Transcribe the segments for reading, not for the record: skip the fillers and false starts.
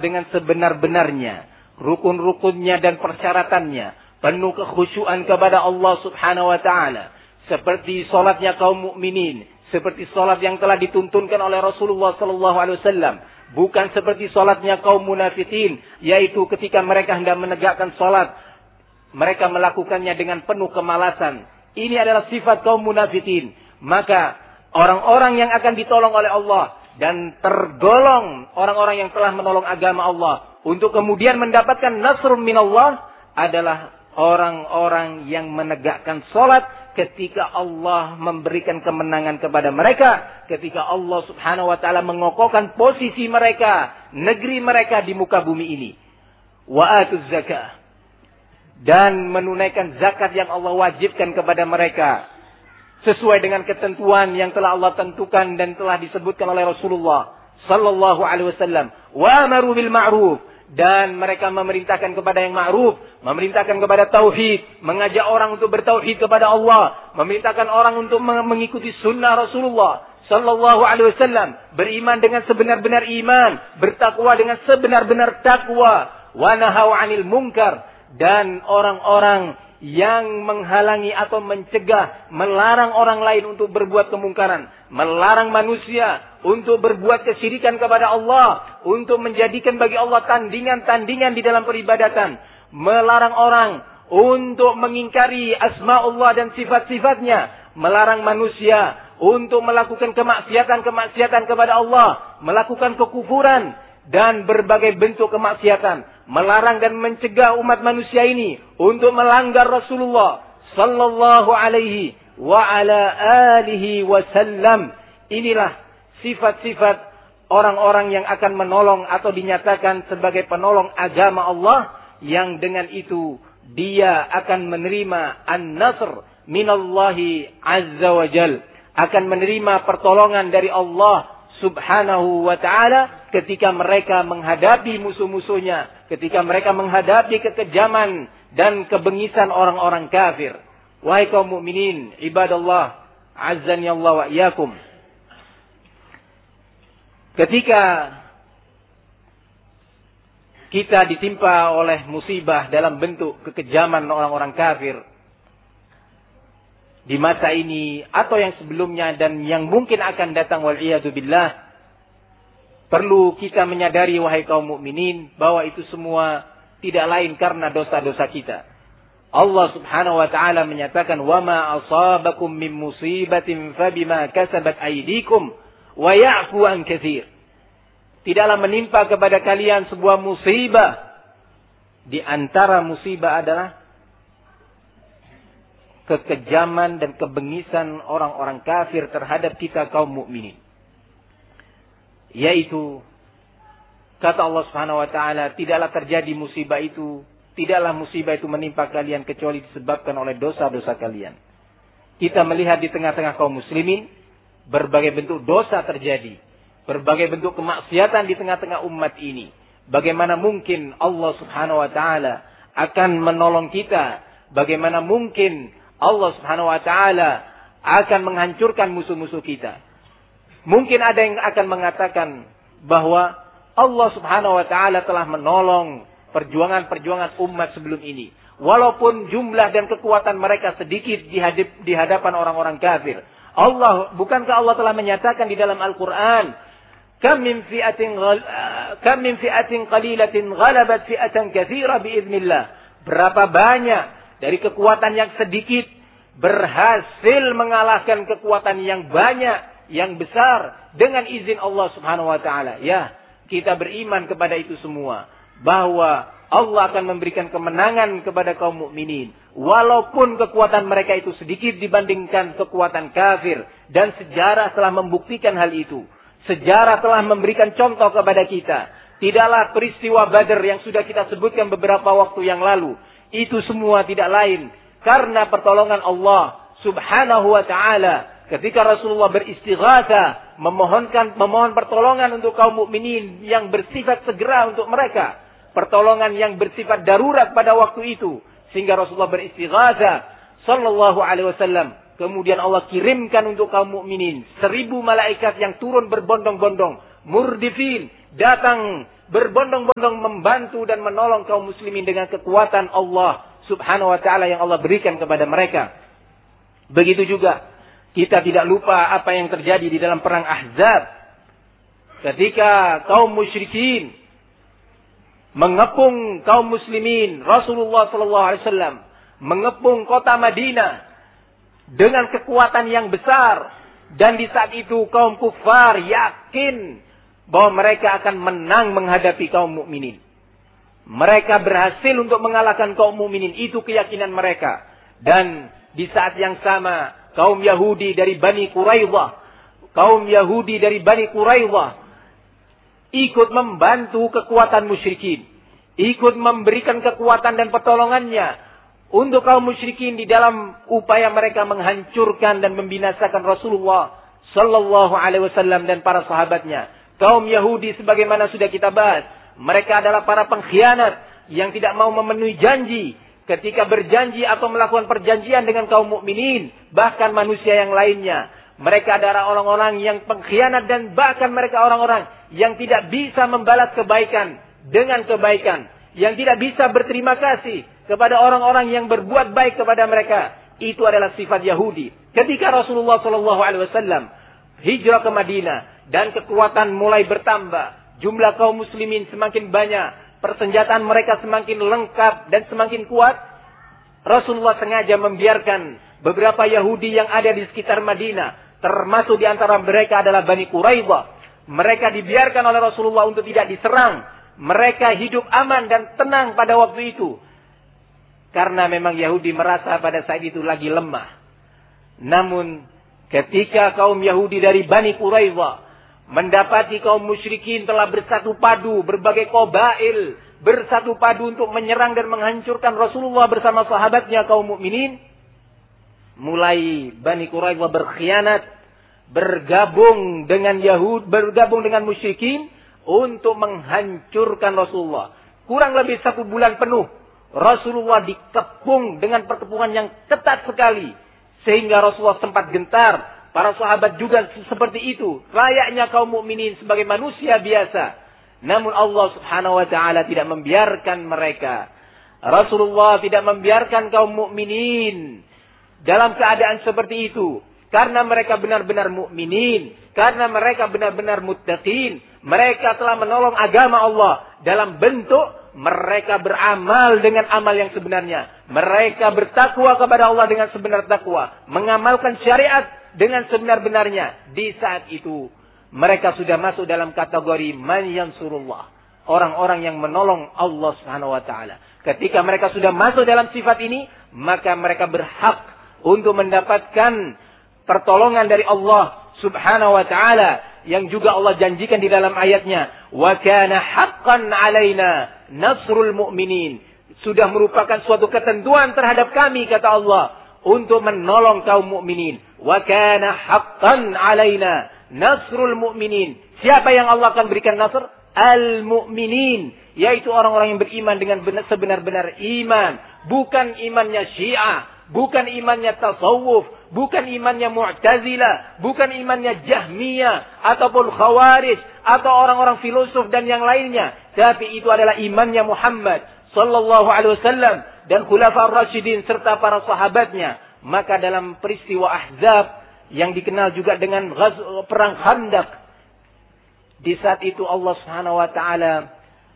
dengan sebenar-benarnya, rukun-rukunnya dan persyaratannya, penuh kekhusyuan kepada Allah Subhanahu wa taala, seperti salatnya kaum mukminin, seperti salat yang telah dituntunkan oleh Rasulullah sallallahu alaihi wasallam, bukan seperti salatnya kaum munafikin, yaitu ketika mereka hendak menegakkan salat mereka melakukannya dengan penuh kemalasan. Ini adalah sifat kaum munafikin. Maka orang-orang yang akan ditolong oleh Allah dan tergolong orang-orang yang telah menolong agama Allah untuk kemudian mendapatkan nasrun minallah adalah orang-orang yang menegakkan salat ketika Allah memberikan kemenangan kepada mereka, ketika Allah Subhanahu wa taala mengokohkan posisi mereka, negeri mereka di muka bumi ini. Wa atuz zakah, dan menunaikan zakat yang Allah wajibkan kepada mereka sesuai dengan ketentuan yang telah Allah tentukan dan telah disebutkan oleh Rasulullah sallallahu alaihi wasallam. Wa amaru bil ma'ruf, dan mereka memerintahkan kepada yang ma'ruf, memerintahkan kepada tauhid, mengajak orang untuk bertauhid kepada Allah, memerintahkan orang untuk mengikuti sunnah Rasulullah sallallahu alaihi wasallam, beriman dengan sebenar-benar iman, bertakwa dengan sebenar-benar takwa, wa nahau 'anil munkar, dan orang-orang yang menghalangi atau mencegah, melarang orang lain untuk berbuat kemungkaran, melarang manusia untuk berbuat kesyirikan kepada Allah, untuk menjadikan bagi Allah tandingan-tandingan di dalam peribadatan, melarang orang untuk mengingkari asma'ullah dan sifat-sifatnya, melarang manusia untuk melakukan kemaksiatan-kemaksiatan kepada Allah, melakukan kekufuran dan berbagai bentuk kemaksiatan, melarang dan mencegah umat manusia ini untuk melanggar Rasulullah sallallahu alaihi wa ala alihi wasallam. Inilah sifat-sifat orang-orang yang akan menolong atau dinyatakan sebagai penolong agama Allah, yang dengan itu dia akan menerima an-nasr minallahi azza wa jal, akan menerima pertolongan dari Allah Subhanahu wa ta'ala ketika mereka menghadapi musuh-musuhnya, ketika mereka menghadapi kekejaman dan kebengisan orang-orang kafir. Wahai kaum mukminin, ibadallah, azzani Allah wa iyyakum. Ketika kita ditimpa oleh musibah dalam bentuk kekejaman orang-orang kafir di masa ini atau yang sebelumnya dan yang mungkin akan datang, wal'iyadu billah, perlu kita menyadari wahai kaum mukminin bahwa itu semua tidak lain karena dosa-dosa kita. Allah Subhanahu wa taala menyatakan, "Wa ma asabakum min musibatin fabima kasabat aydikum wa ya'fu an katsir." Tidaklah menimpa kepada kalian sebuah musibah, di antara musibah adalah kekejaman dan kebengisan orang-orang kafir terhadap kita kaum mukminin. Yaitu kata Allah Subhanahu wa taala, tidaklah terjadi musibah itu, tidaklah musibah itu menimpa kalian kecuali disebabkan oleh dosa-dosa kalian. Kita melihat di tengah-tengah kaum muslimin berbagai bentuk dosa terjadi, berbagai bentuk kemaksiatan di tengah-tengah umat ini. Bagaimana mungkin Allah Subhanahu wa taala akan menolong kita? Bagaimana mungkin Allah Subhanahu wa taala akan menghancurkan musuh-musuh kita? Mungkin ada yang akan mengatakan bahwa Allah Subhanahu wa taala telah menolong perjuangan-perjuangan umat sebelum ini, walaupun jumlah dan kekuatan mereka sedikit di hadapan orang-orang kafir. Bukankah Allah telah menyatakan di dalam Al-Qur'an, kam min fi'atin qalilatin ghalabat fi'atan katsira biiznillah. Berapa banyak dari kekuatan yang sedikit berhasil mengalahkan kekuatan yang banyak, yang besar dengan izin Allah Subhanahu wa taala. Ya, kita beriman kepada itu semua, bahwa Allah akan memberikan kemenangan kepada kaum mukminin walaupun kekuatan mereka itu sedikit dibandingkan kekuatan kafir, dan sejarah telah membuktikan hal itu. Sejarah telah memberikan contoh kepada kita. Tidaklah peristiwa Badar yang sudah kita sebutkan beberapa waktu yang lalu, itu semua tidak lain karena pertolongan Allah Subhanahu wa taala ketika Rasulullah beristighatsah, memohon pertolongan untuk kaum mukminin yang bersifat segera untuk mereka, pertolongan yang bersifat darurat pada waktu itu, sehingga Rasulullah beristighatsah sallallahu alaihi wasallam. Kemudian Allah kirimkan untuk kaum mukminin 1000 malaikat yang turun berbondong-bondong, murdifin, datang berbondong-bondong membantu dan menolong kaum muslimin dengan kekuatan Allah subhanahu wa ta'ala yang Allah berikan kepada mereka. Begitu juga kita tidak lupa apa yang terjadi di dalam perang Ahzab. Ketika kaum musyrikin mengepung kaum muslimin, Rasulullah SAW mengepung kota Madinah dengan kekuatan yang besar. Dan di saat itu kaum kufar yakin bahwa mereka akan menang menghadapi kaum mukminin. Mereka berhasil untuk mengalahkan kaum mukminin, itu keyakinan mereka. Dan di saat yang sama kaum Yahudi dari Bani Quraidah, ikut membantu kekuatan musyrikin, ikut memberikan kekuatan dan pertolongannya untuk kaum musyrikin di dalam upaya mereka menghancurkan dan membinasakan Rasulullah sallallahu alaihi wasallam dan para sahabatnya. Kaum Yahudi sebagaimana sudah kita bahas, mereka adalah para pengkhianat yang tidak mau memenuhi janji ketika berjanji atau melakukan perjanjian dengan kaum mukminin, bahkan manusia yang lainnya. Mereka adalah orang-orang yang pengkhianat dan bahkan mereka orang-orang yang tidak bisa membalas kebaikan dengan kebaikan, yang tidak bisa berterima kasih kepada orang-orang yang berbuat baik kepada mereka. Itu adalah sifat Yahudi. Ketika Rasulullah SAW hijrah ke Madinah dan kekuatan mulai bertambah, jumlah kaum muslimin semakin banyak, persenjataan mereka semakin lengkap dan semakin kuat, Rasulullah sengaja membiarkan beberapa Yahudi yang ada di sekitar Madinah, termasuk di antara mereka adalah Bani Quraidah. Mereka dibiarkan oleh Rasulullah untuk tidak diserang. Mereka hidup aman dan tenang pada waktu itu. Karena memang Yahudi merasa pada saat itu lagi lemah. Namun ketika kaum Yahudi dari Bani Quraidah mendapati kaum musyrikin telah bersatu padu, berbagai qabail bersatu padu untuk menyerang dan menghancurkan Rasulullah bersama sahabatnya kaum mukminin, mulai Bani Quraidah berkhianat, bergabung dengan musyrikin untuk menghancurkan Rasulullah. Kurang lebih 1 bulan penuh Rasulullah dikepung dengan perkepungan yang ketat sekali, sehingga Rasulullah sempat gentar. Para sahabat juga seperti itu, layaknya kaum mukminin sebagai manusia biasa. Namun Allah Subhanahu wa taala tidak membiarkan mereka. Rasulullah tidak membiarkan kaum mukminin dalam keadaan seperti itu, karena mereka benar-benar mukminin, karena mereka benar-benar muttaqin. Mereka telah menolong agama Allah dalam bentuk mereka beramal dengan amal yang sebenarnya. Mereka bertakwa kepada Allah dengan sebenar takwa, mengamalkan syariat dengan sebenar-benarnya. Di saat itu mereka sudah masuk dalam kategori man yansurullah, orang-orang yang menolong Allah Subhanahu wa taala. Ketika mereka sudah masuk dalam sifat ini, maka mereka berhak untuk mendapatkan pertolongan dari Allah Subhanahu wa taala, yang juga Allah janjikan di dalam ayatnya, wa kana haqqan alaina nasrul mu'minin. Sudah merupakan suatu ketentuan terhadap kami, kata Allah, untuk menolong kaum mukminin. Wa kana haqqan alaina nasrul mu'minin. Siapa yang Allah akan berikan nasr? Al-mu'minin, yaitu orang-orang yang beriman dengan sebenar-benar iman, bukan imannya Syiah, bukan imannya tasawuf, bukan imannya Mu'tazilah, bukan imannya Jahmiyah ataupun Khawarij atau orang-orang filosof dan yang lainnya, tapi itu adalah imannya Muhammad sallallahu alaihi wasallam dan Khulafaur Rasyidin serta para sahabatnya. Maka dalam peristiwa Ahzab yang dikenal juga dengan perang Khandaq, di saat itu Allah Subhanahu wa taala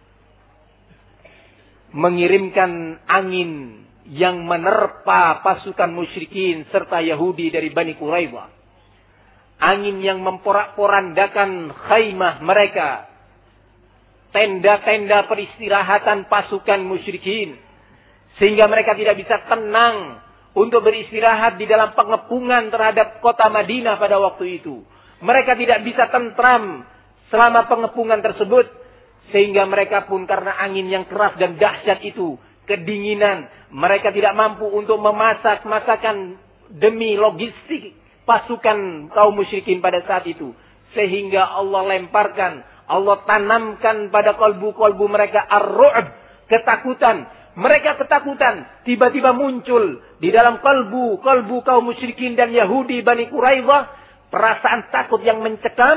mengirimkan angin yang menerpa pasukan musyrikin serta Yahudi dari Bani Quraidah. Angin yang memporak-porandakan khaymah mereka, tenda-tenda peristirahatan pasukan musyrikin, sehingga mereka tidak bisa tenang untuk beristirahat di dalam pengepungan terhadap kota Madinah pada waktu itu. Mereka tidak bisa tentram selama pengepungan tersebut, sehingga mereka pun karena angin yang keras dan dahsyat itu, kedinginan, mereka tidak mampu untuk memasak masakan demi logistik pasukan kaum musyrikin pada saat itu. Sehingga Allah lemparkan, Allah tanamkan pada kalbu-kalbu mereka ar-ru'b, ketakutan. Mereka ketakutan, tiba-tiba muncul di dalam kalbu kaum musyrikin dan Yahudi Bani Quraidah perasaan takut yang mencekam,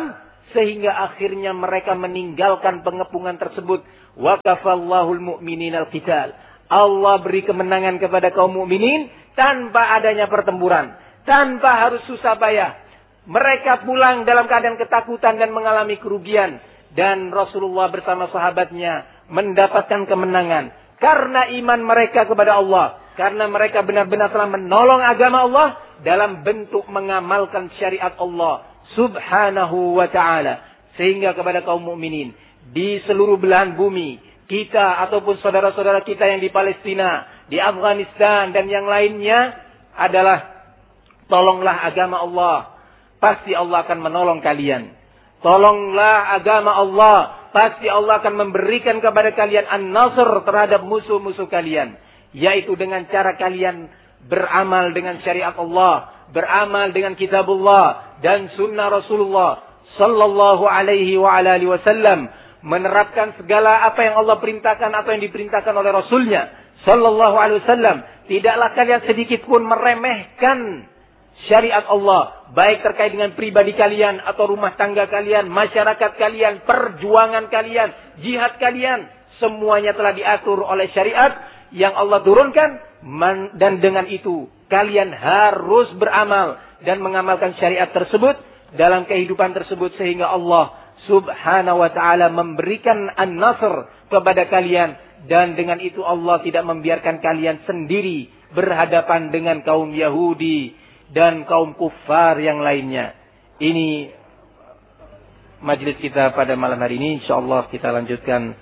sehingga akhirnya mereka meninggalkan pengepungan tersebut. Wa kafallahul mu'minina al-qital. Allah beri kemenangan kepada kaum mukminin tanpa adanya pertempuran, tanpa harus susah payah. Mereka pulang dalam keadaan ketakutan dan mengalami kerugian, dan Rasulullah bersama sahabatnya mendapatkan kemenangan karena iman mereka kepada Allah, karena mereka benar-benar telah menolong agama Allah dalam bentuk mengamalkan syariat Allah Subhanahu wa ta'ala. Sehingga kepada kaum mukminin di seluruh belahan bumi, kita ataupun saudara-saudara kita yang di Palestina, di Afghanistan dan yang lainnya adalah tolonglah agama Allah. Pasti Allah akan menolong kalian. Tolonglah agama Allah. Pasti Allah akan memberikan kepada kalian an-nasr terhadap musuh-musuh kalian. Yaitu dengan cara kalian beramal dengan syariat Allah, beramal dengan kitabullah dan sunnah Rasulullah sallallahu alaihi wa ala alihi wasallam, menerapkan segala apa yang Allah perintahkan atau yang diperintahkan oleh Rasulnya sallallahu alaihi wasallam. Tidaklah kalian sedikit pun meremehkan syariat Allah, baik terkait dengan pribadi kalian atau rumah tangga kalian, masyarakat kalian, perjuangan kalian, jihad kalian, semuanya telah diatur oleh syariat yang Allah turunkan, dan dengan itu kalian harus beramal dan mengamalkan syariat tersebut dalam kehidupan tersebut, sehingga Allah Subhanahu wa ta'ala memberikan an-nasr kepada kalian, dan dengan itu Allah tidak membiarkan kalian sendiri berhadapan dengan kaum Yahudi dan kaum kufar yang lainnya. Ini majelis kita pada malam hari ini. InsyaAllah kita lanjutkan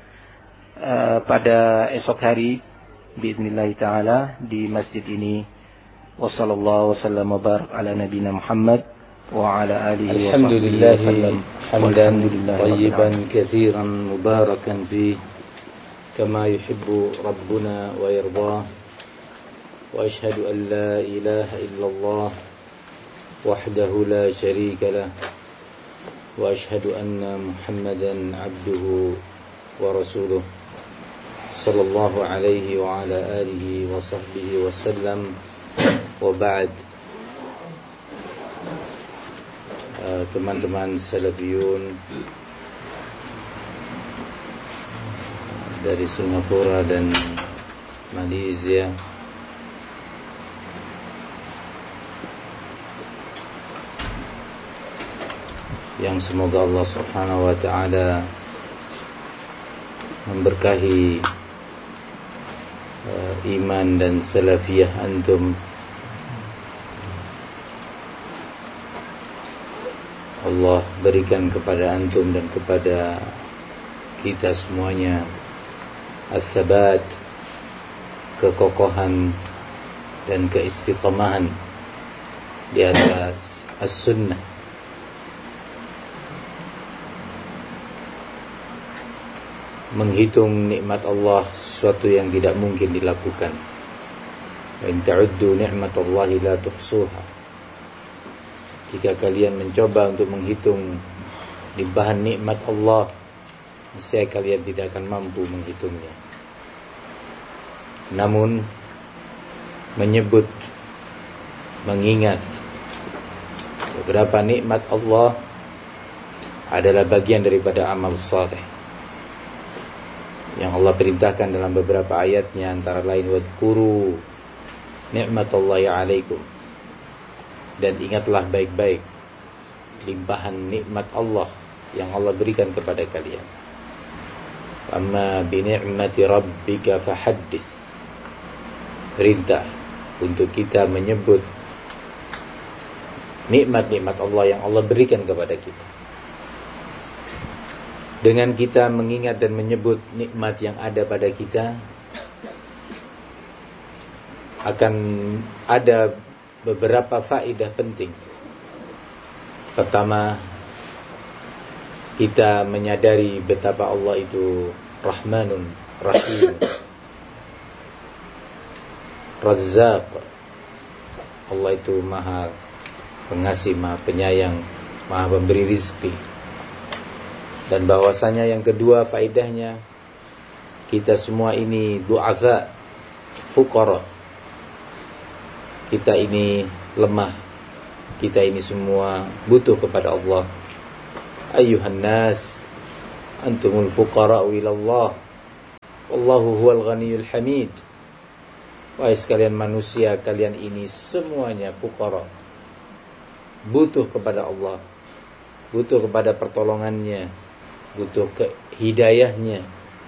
pada esok hari biiznillah ta'ala di masjid ini. Wassallallahu wasallam wa barak ala nabiyina Muhammad wa ala alihi wa sahbihi حمدا طيبا كثيرا مباركا فيه كما يحب ربنا ويرضاه وأشهد أن لا إله إلا الله وحده لا شريك له وأشهد أن محمدا عبده ورسوله صلى الله عليه وعلى آله وصحبه وسلم وبعد. Teman-teman Salafiyun dari Singapura dan Malaysia, yang semoga Allah Subhanahu wa ta'ala memberkahi iman dan salafiyah antum. Allah berikan kepada antum dan kepada kita semuanya as-sabat, kekokohan dan keistiqamahan di atas as-sunnah. Menghitung nikmat Allah sesuatu yang tidak mungkin dilakukan. Wa in ta'uddu ni'matallahi la tuhsuha. Jika kalian mencoba untuk menghitung limpahan nikmat Allah, niscaya kalian tidak akan mampu menghitungnya. Namun menyebut, mengingat beberapa nikmat Allah adalah bagian daripada amal saleh yang Allah perintahkan dalam beberapa ayatnya, antara lain wadhkuru ni'matallahi 'alaikum, dan ingatlah baik-baik limpahan nikmat Allah yang Allah berikan kepada kalian. Amma bi ni'mati rabbika fahaddits, perintah untuk kita menyebut nikmat-nikmat Allah yang Allah berikan kepada kita. Dengan kita mengingat dan menyebut nikmat yang ada pada kita, akan ada beberapa faedah penting. Pertama, kita menyadari betapa Allah itu Rahmanun Rahim, Razzaq. Allah itu Maha Pengasih, Maha Penyayang, Maha Pemberi rizki. Dan bahwasanya yang kedua faedahnya, kita semua ini du'afa, fuqara. Kita ini lemah, kita ini semua butuh kepada Allah. Ayyuhan nas antumul fuqara'u ila Allah wallahu huwal ghaniyul hamid. Wahai sekalian manusia, kalian ini semuanya fuqara, butuh kepada Allah, butuh kepada pertolongannya, butuh ke hidayahnya,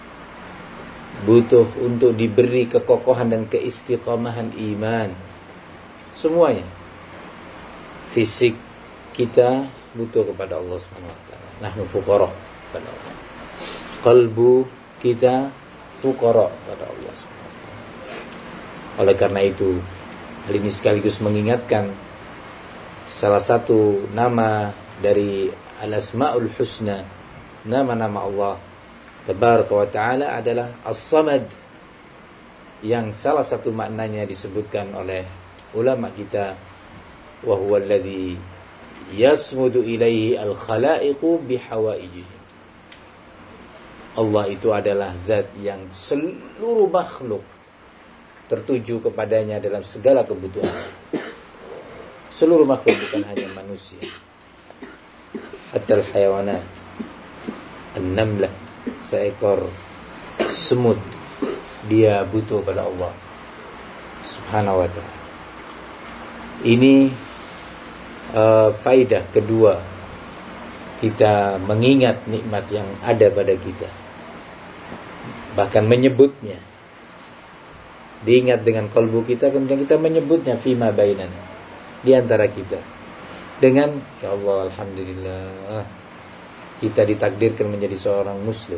butuh untuk diberi kekokohan dan keistiqamahan iman. Semuanya. Fisik kita butuh kepada Allah SWT. Nahnu fuqara kepada Allah. Qalbu kita fuqara kepada Allah SWT. Oleh karena itu, hal ini sekaligus mengingatkan salah satu nama dari Al-Asma'ul Husna, nama-nama Allah Tabaraka wa Ta'ala adalah As-Samad, yang salah satu maknanya disebutkan oleh ulama kita, wa huwa alladhi yasmudu ilaihi al-khalaiqu bihawaijihim. Allah itu adalah zat yang seluruh makhluk tertuju kepadanya dalam segala kebutuhan. Seluruh makhluk, bukan hanya manusia. Hatta al-hayawanat, an-namlah, seekor semut, dia butuh pada Allah Subhanahu wa ta'ala. Ini faidah kedua, kita mengingat nikmat yang ada pada kita, bahkan menyebutnya, diingat dengan kalbu kita, kemudian kita menyebutnya fima bainana, di antara kita, dengan ya Allah, alhamdulillah kita ditakdirkan menjadi seorang muslim.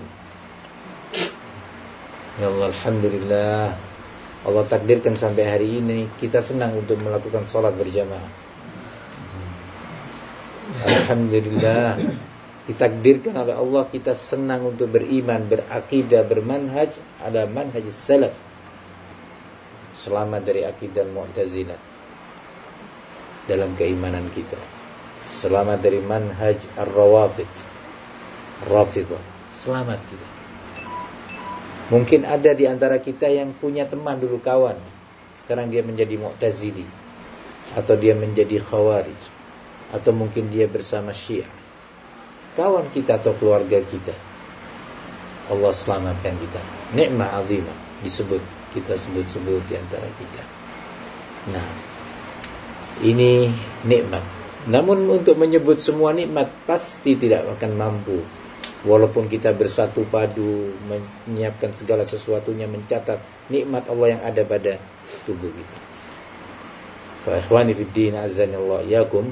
Ya Allah, alhamdulillah Allah takdirkan sampai hari ini kita senang untuk melakukan sholat berjamaah. Alhamdulillah ditakdirkan oleh Allah kita senang untuk beriman, berakidah, bermanhaj, ada manhaj salaf, selamat dari akidah Mu'tazilah dalam keimanan kita, selamat dari manhaj ar-rawafid, Rafidah, selamat kita. Mungkin ada di antara kita yang punya teman dulu, kawan, sekarang dia menjadi Mu'tazili, atau dia menjadi Khawarij, atau mungkin dia bersama Syiah. Kawan kita atau keluarga kita, Allah selamatkan kita. Nikmah azimah disebut, kita sebut-sebut di antara kita. Nah, ini nikmat. Namun untuk menyebut semua nikmat pasti tidak akan mampu. Walaupun kita bersatu padu, menyiapkan segala sesuatunya, mencatat nikmat Allah yang ada pada tubuh kita. Fa ikhwani fid din, azanillahu yakum.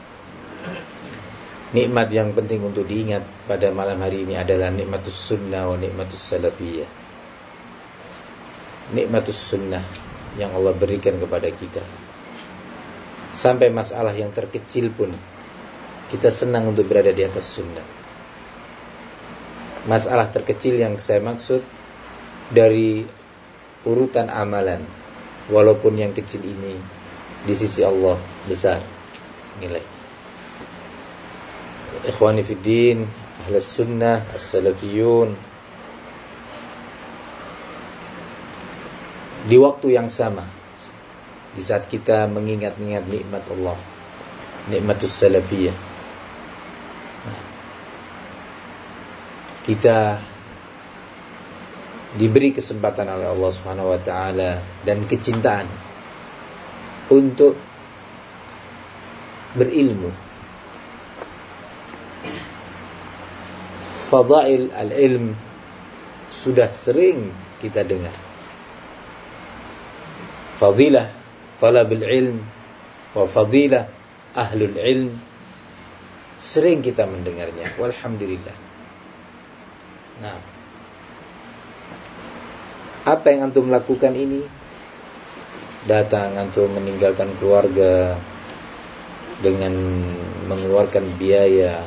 Nikmat yang penting untuk diingat pada malam hari ini adalah nikmatus sunnah wa nikmatus salafiyah. Nikmatus sunnah yang Allah berikan kepada kita. Sampai masalah yang terkecil pun kita senang untuk berada di atas sunnah. Masalah terkecil yang saya maksud dari urutan amalan, walaupun yang kecil ini di sisi Allah besar nilai. Ikhwani fiddin, ahlus sunnah, as-salafiyun, di waktu yang sama, di saat kita mengingat-ingat nikmat Allah, nikmatus salafiyah, kita diberi kesempatan oleh Allah Subhanahu wa taala dan kecintaan untuk berilmu. Fadail al-ilm sudah sering kita dengar. Fadilah talabul ilm wa fadilah ahlul ilm, sering kita mendengarnya. Walhamdulillah. Nah, apa yang antum lakukan ini? Datang antum meninggalkan keluarga dengan mengeluarkan biaya,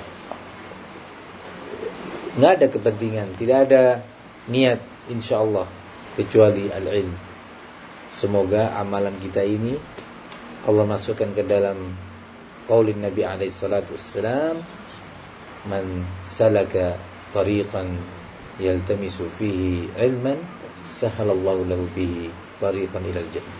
nggak ada kepentingan, tidak ada niat, insyaallah, kecuali al-ilm. Semoga amalan kita ini Allah masukkan ke dalam qaulin Nabi alaihi salatu wassalam, man salaka tariqan yaltamisu fihi ilman sahalallahu lahu bihi tariqan ilal jannah.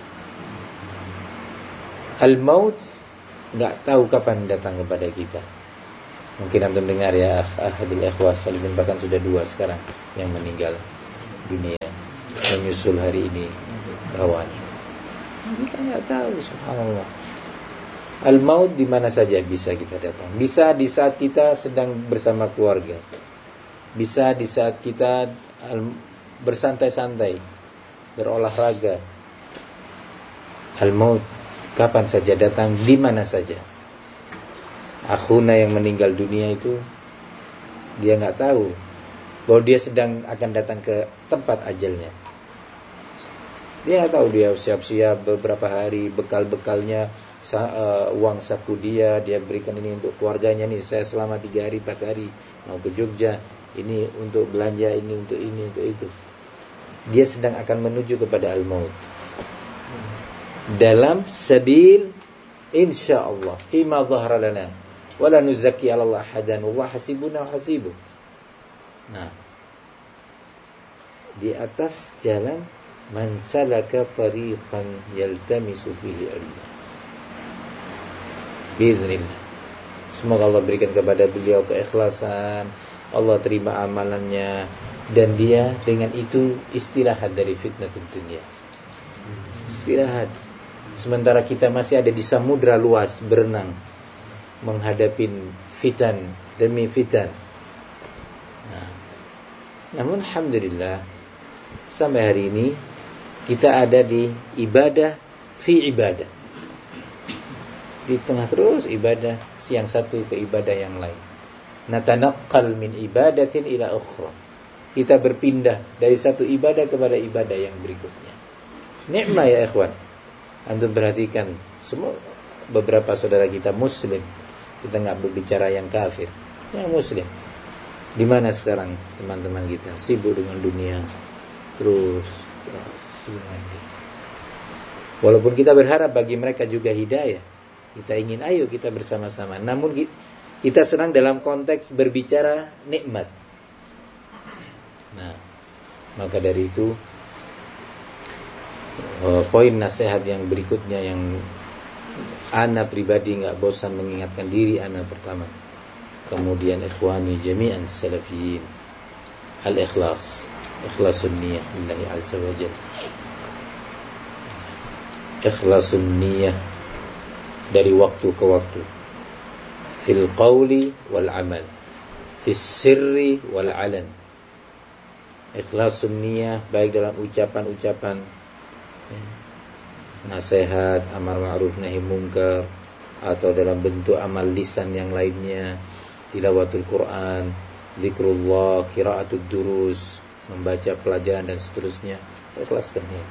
Al-maut enggak tahu kapan datang kepada kita. Mungkin antum dengar ya, ahadil ikhwas salimin, bahkan sudah 2 sekarang yang meninggal dunia menyusul hari ini kawan. Kita nggak tahu, subhanallah. Al-maut di mana saja bisa kita datang. Bisa di saat kita sedang bersama keluarga. Bisa di saat kita bersantai-santai, berolahraga. Al-maut kapan saja datang, di mana saja. Akhuna yang meninggal dunia itu, dia nggak tahu bahwa dia sedang akan datang ke tempat ajalnya. Dia nggak tahu, dia siap-siap beberapa hari, bekal-bekalnya, uang saku dia berikan ini untuk keluarganya nih, saya selama 3 hari 4 hari mau ke Jogja, ini untuk belanja, ini untuk itu. Dia sedang akan menuju kepada al-maut dalam sabil insyaallah fima dhahara lana wala nuzakki 'ala Allah hadan wa hasibuna wa hasibuh. Nah, di atas jalan man salaka tariqan yaltamisu fihi ilma. Biiznillah. Semoga Allah berikan kepada beliau keikhlasan, Allah terima amalannya, dan dia dengan itu istirahat dari fitnatul dunia. Istirahat. Sementara kita masih ada di samudra luas berenang menghadapi fitan demi fitan. Nah, namun alhamdulillah sampai hari ini kita ada di ibadah fi ibadah. Di tengah terus ibadah, yang satu ke ibadah yang lain. Natanaqqal min ibadatin ila ukhra. Kita berpindah dari satu ibadah kepada ibadah yang berikutnya. Nikmat ya ikhwan. Antum perhatikan semua, beberapa saudara kita muslim. Kita enggak berbicara yang kafir, yang muslim. Di mana sekarang teman-teman kita sibuk dengan dunia terus. Walaupun kita berharap bagi mereka juga hidayah, kita ingin ayo kita bersama-sama. Namun kita senang dalam konteks berbicara nikmat. Nah, maka dari itu poin nasihat yang berikutnya yang ana pribadi enggak bosan mengingatkan diri ana pertama, kemudian ikhwani jami'an salafiyin, al-ikhlas, ikhlasun niyah lillahi azza wa jalla. Ikhlasun niyah dari waktu ke waktu, fil qawli wal amal, fis sirri wal alan. Ikhlasun niyah baik dalam ucapan-ucapan nasihat, amar ma'ruf nahi munkar, atau dalam bentuk amal lisan yang lainnya, tilawatul Quran, zikrullah, qiraatud durus, membaca pelajaran dan seterusnya. Ikhlaskan niat.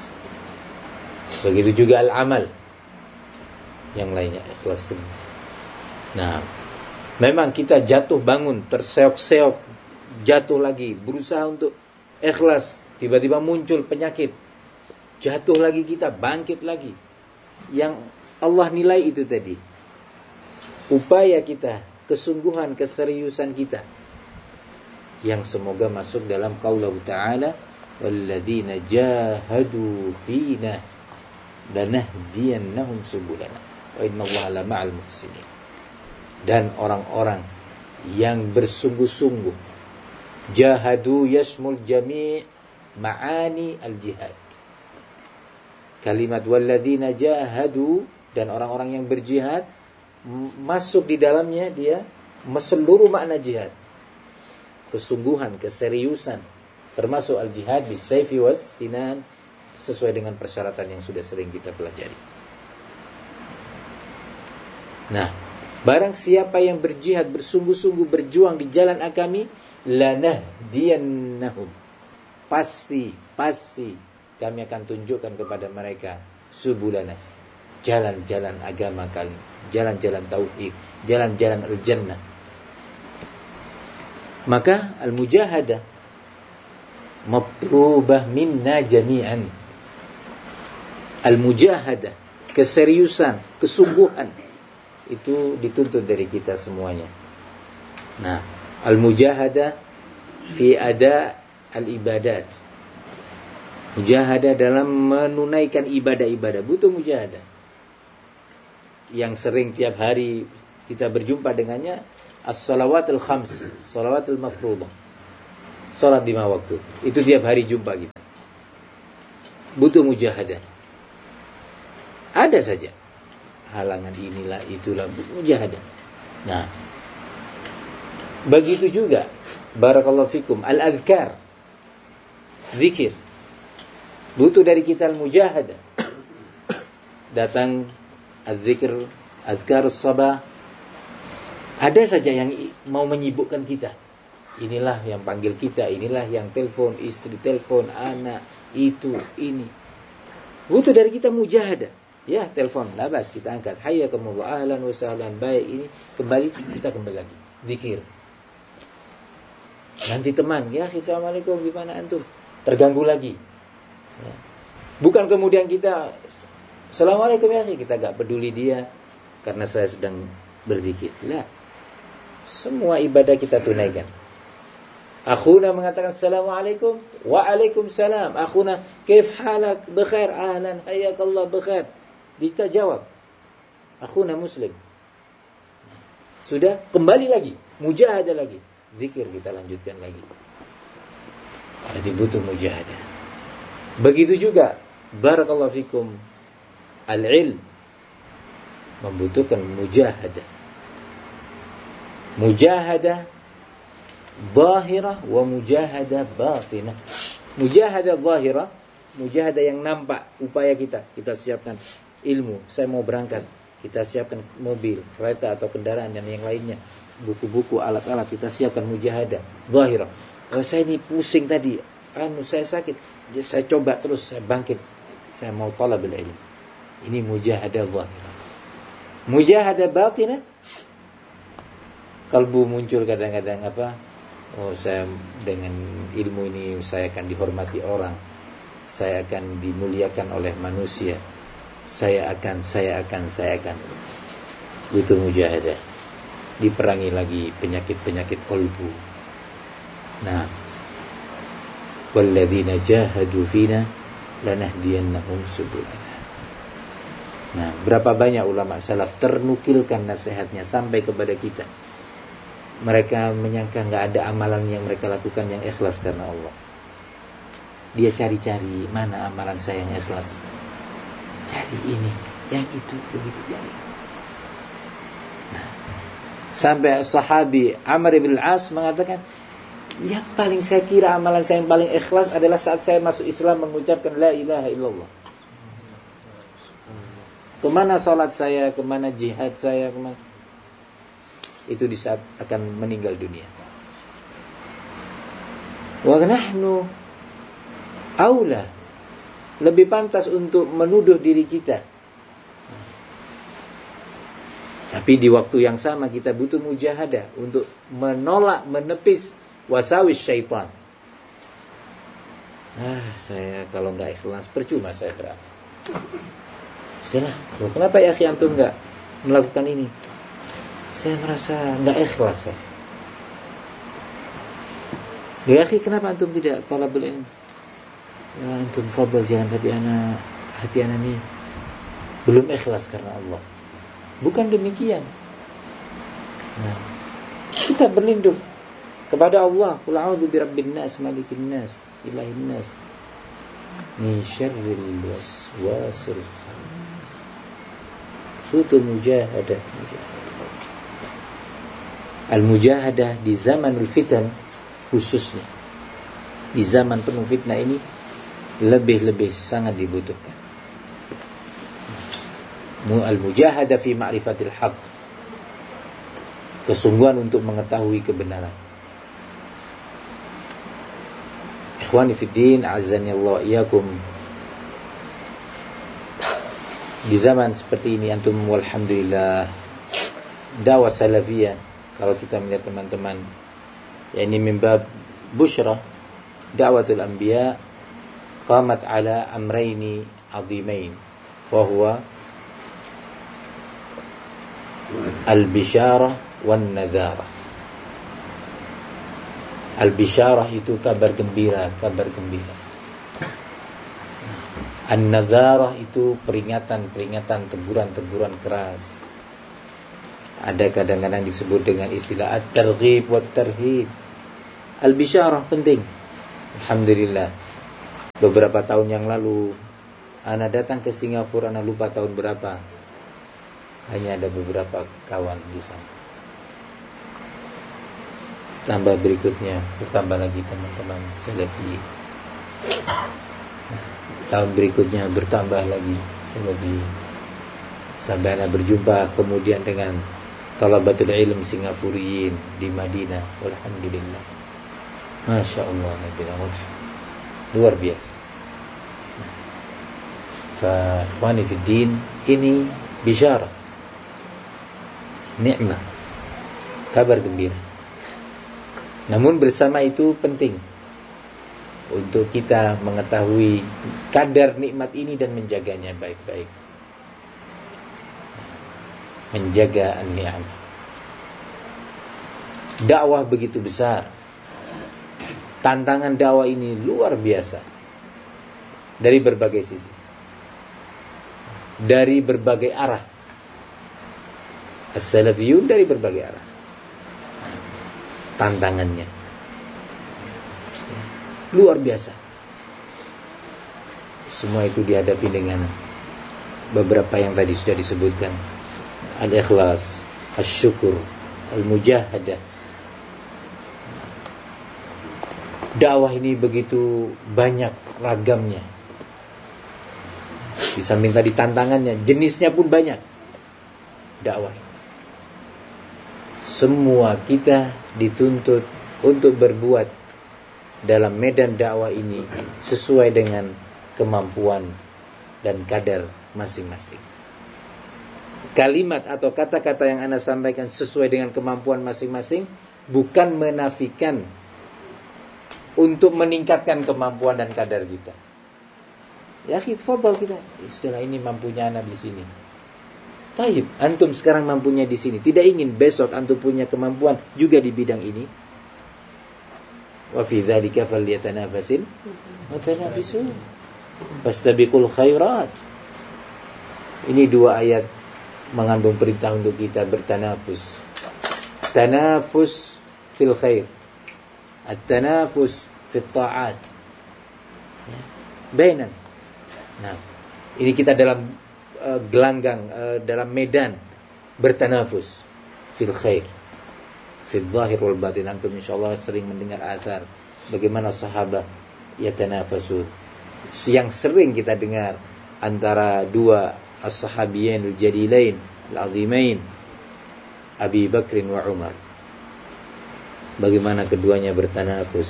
Begitu juga al-amal yang lainnya, ikhlaskan. Nah, memang kita jatuh bangun, terseok-seok, jatuh lagi, berusaha untuk ikhlas, tiba-tiba muncul penyakit, jatuh lagi kita, bangkit lagi. Yang Allah nilai itu tadi, upaya kita, kesungguhan, keseriusan kita, yang semoga masuk dalam qaulullah ta'ala, walladzina jahadu fina lanahdiyannahum subulana wa innallaha lama'al muhsinin. Dan orang-orang yang bersungguh-sungguh, jahadu yashmul jami' ma'ani al-jihad. Kalimat walladzina jahadu, dan orang-orang yang berjihad, masuk di dalamnya dia seluruh makna jihad. Kesungguhan, keseriusan, termasuk al-jihad bis-sayfi was-sinan, sesuai dengan persyaratan yang sudah sering kita pelajari. Nah, barang siapa yang berjihad, bersungguh-sungguh berjuang di jalan agami, lanahdiyannahum, pasti kami akan tunjukkan kepada mereka subulana, jalan-jalan agama kami, jalan-jalan tauhid, jalan-jalan al-jannah. Maka al-mujahadah matlubah minna jami'an. Al-mujahadah, keseriusan, kesungguhan, itu dituntut dari kita semuanya. Nah, al-mujahadah fi ada al-ibadat, mujahadah dalam menunaikan ibadah-ibadah, butuh mujahadah. Yang sering tiap hari kita berjumpa dengannya as-salawatul khams, salawatul mafruḍah. Salat 5 waktu. Itu tiap hari jumpa kita. Butuh mujahadah. Ada saja halangan inilah itulah, mujahadah. Nah, begitu juga barakallahu fikum al-adhkar, zikir. Butuh dari kita al-mujahadah. Datang al-zikr, azkarus sabah. Ada saja yang mau menyibukkan kita. Inilah yang panggil kita, inilah yang telepon, istri telepon, anak, itu, ini. Butuh dari kita mujahadah. Ya, telepon, labas kita angkat. Hayyakumullah, ahlan wa sahlan, baik ini. Kembali, kita kembali lagi. Zikir. Nanti teman, ya, assalamualaikum, gimana antum? Terganggu lagi. Ya. Bukan kemudian kita, assalamualaikum ya, kita gak peduli dia karena saya sedang berzikir. Lah, semua ibadah kita tunaikan. Akhuna mengatakan assalamualaikum, waalaikumsalam. Akhuna, kaif halak, bekhair, ahlan, hayyakallah, bekhair. Kita jawab, akhuna muslim. Sudah, kembali lagi, mujahadah lagi. Zikir kita lanjutkan lagi. Jadi butuh mujahadah. Begitu juga, barakallahu fikum, al-ilm membutuhkan mujahadah. Mujahadah zahirah wa mujahadah batinah. Mujahadah zahirah, mujahadah yang nampak upaya kita siapkan ilmu, saya mau berangkat, kita siapkan mobil, kereta atau kendaraan dan yang lainnya, buku-buku, alat-alat, kita siapkan mujahadah zahirah. Oh, saya ini pusing tadi, saya sakit, saya coba terus, saya bangkit, saya mau talabul ilm. Ini mujahadah zahirah. Mujahadah batinah, kalbu muncul kadang-kadang apa? Oh, saya dengan ilmu ini saya akan dihormati orang, saya akan dimuliakan oleh manusia, saya akan butuh mujahadah. Diperangi lagi penyakit-penyakit qalbu. Nah, walladzina jahadu fina lanahdiyannahum subulana. Nah, berapa banyak ulama salaf ternukilkan nasihatnya sampai kepada kita. Mereka menyangka enggak ada amalan yang mereka lakukan yang ikhlas karena Allah. Dia cari-cari mana amalan saya yang ikhlas. Cari ini, yang itu, begitu yang ini. Nah, sampai sahabi Amr bin Al-As mengatakan, yang paling saya kira amalan saya yang paling ikhlas adalah saat saya masuk Islam mengucapkan la ilaha illallah. Kemana salat saya, kemana jihad saya, kemana? Itu di saat akan meninggal dunia. Wa nahnu aula, lebih pantas untuk menuduh diri kita. Tapi di waktu yang sama kita butuh mujahadah untuk menolak, menepis wasawis syaitan. Saya kalau enggak ikhlas percuma saya beramal. Sudahlah, kenapa ya akhi antum enggak melakukan ini? Saya merasa enggak ikhlas saya. Ya akhi, kenapa antum tidak talabul ilm? Ya antum fadhal jangan, tapi hati ana ni belum ikhlas karena Allah. Bukan demikian. Nah, kita berlindung kepada Allah. Qul a'udzu birabbin nas, malikin nas, ilahin nas, min syarril waswasil khannas. Butuh mujahadah. Al-mujahadah di zamanul fitan, khususnya di zaman penuh fitnah ini, lebih sangat dibutuhkan. Al-mujahadah fi ma'rifatil haqq, kesungguhan untuk mengetahui kebenaran. Ikhwani fiddin, a'azzani Allah wa iyyakum. Di zaman seperti ini antum walhamdulillah dakwah salafiyah, kalau kita melihat teman-teman, ya ini mimbab busyra, da'watul anbiya qamat ala amrayni azimain, wa huwa al-bisyarah wan nadharah. Al-bisyarah itu kabar gembira. An-nadharah itu peringatan, teguran keras. Ada kadang-kadang disebut dengan istilah at-targhib wa tarhib. Al-bisyarah penting. Alhamdulillah. Beberapa tahun yang lalu ana datang ke Singapura, ana lupa tahun berapa. Hanya ada beberapa kawan di sana. Tambah berikutnya, bertambah lagi teman-teman selebi. Tahun berikutnya bertambah lagi selebi. Sampai ana berjumpa kemudian dengan talabatul ilm Singapuriyin di Madinah. Alhamdulillah. Masya Allah, luar biasa. Fa ikhwani fid din, ini bisyarah, nikmat, kabar gembira. Namun bersama itu penting untuk kita mengetahui kadar nikmat ini dan menjaganya baik-baik. Menjaga an-ni'am. Dakwah begitu besar. Tantangan dakwah ini luar biasa. Dari berbagai sisi. Dari berbagai arah. As-salafiyun dari berbagai arah. Tantangannya luar biasa. Semua itu dihadapi dengan beberapa yang tadi sudah disebutkan. Al-ikhlas, al-syukur, al-mujahadah. Dakwah ini begitu banyak ragamnya. Di samping tadi tantangannya, jenisnya pun banyak. Dakwah. Semua kita dituntut untuk berbuat dalam medan dakwah ini sesuai dengan kemampuan dan kadar masing-masing. Kalimat atau kata-kata yang Anda sampaikan sesuai dengan kemampuan masing-masing bukan menafikan untuk meningkatkan kemampuan dan kadar kita. Ya, fadhal kita. Sudahlah, ini mampunya anak di sini. Taib, antum sekarang mampunya di sini. Tidak ingin besok antum punya kemampuan juga di bidang ini. Wa fi dzalika falyatanafasil mutanafisun. Fastabiqul khairat. Ini dua ayat mengandung perintah untuk kita bertanafus. Tanafus fil khair. At-tanafus fit ta'at. Bainan. Nah, ini kita dalam gelanggang, dalam medan bertanafus fil khair, fil zahir wal batin. Antum insyaallah sering mendengar athar bagaimana sahabat yatanafasu, yang sering kita dengar antara dua as-sahabiyin al-jalilain al-azimain Abi Bakrin wa Umar. Bagaimana keduanya bertanafus.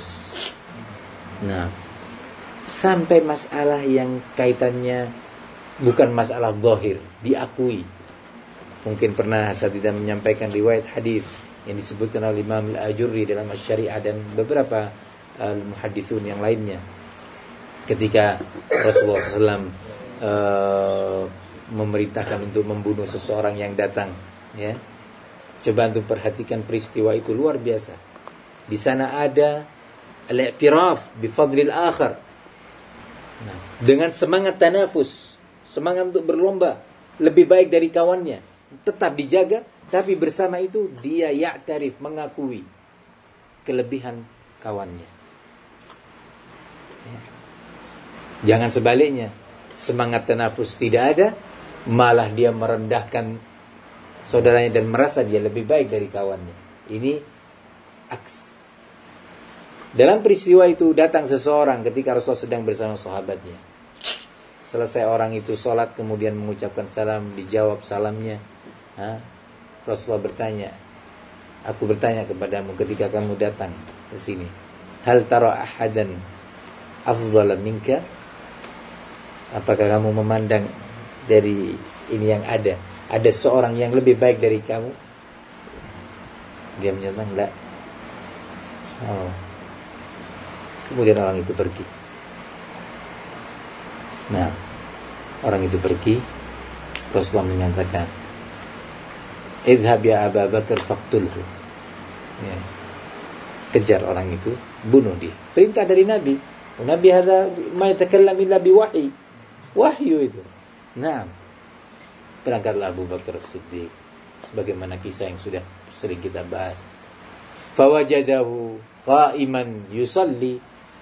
Nah, sampai masalah yang kaitannya bukan masalah zahir, diakui. Mungkin pernah saya tidak menyampaikan riwayat hadis yang disebutkan oleh Imam Al-Ajurri dalam Asy-Syari'ah dan beberapa muhadditsun yang lainnya. Ketika Rasulullah SAW memerintahkan untuk membunuh seseorang yang datang, ya. Coba untuk perhatikan peristiwa itu luar biasa. Di sana ada al-i'tiraf bi fadlil akhar. Nah, dengan semangat tanafus, semangat untuk berlomba lebih baik dari kawannya, tetap dijaga, tapi bersama itu dia ya'tarif, mengakui kelebihan kawannya. Ya. Jangan sebaliknya, semangat tanafus tidak ada, malah dia merendahkan saudaranya dan merasa dia lebih baik dari kawannya. Ini aks. Dalam peristiwa itu datang seseorang ketika Rasulullah sedang bersama sahabatnya. Selesai orang itu sholat kemudian mengucapkan salam, dijawab salamnya. Rasulullah bertanya, aku bertanya kepadamu ketika kamu datang ke sini, hal tara ahadan afdhala minka? Apakah kamu memandang dari ini yang ada seorang yang lebih baik dari kamu? Dia menyatakan enggak. Kemudian orang itu pergi. Nah, orang itu pergi. Rasulullah menyatakan, idhab ya Abu Bakar faqtulhu. Ya. Kejar orang itu, bunuh dia. Perintah dari Nabi. Nabi hadza ma yatakallam illa biwahyi. Wahyu itu. Nah, berangkatlah Abu Bakar Siddiq sebagaimana kisah yang sudah sering kita bahas. Fawajadahu qa'iman yusalli